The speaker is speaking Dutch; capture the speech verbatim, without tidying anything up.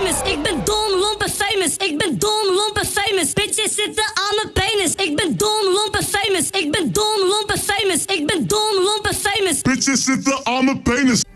famous. Ik ben dom, lomp en famous. Ik ben dom, lomp en famous. Bitches zitten aan mijn penis. Ik ben dom, lomp en famous. Ik ben dom, lomp en famous. Ik ben dom, lomp en famous. Bitches zitten aan mijn penis.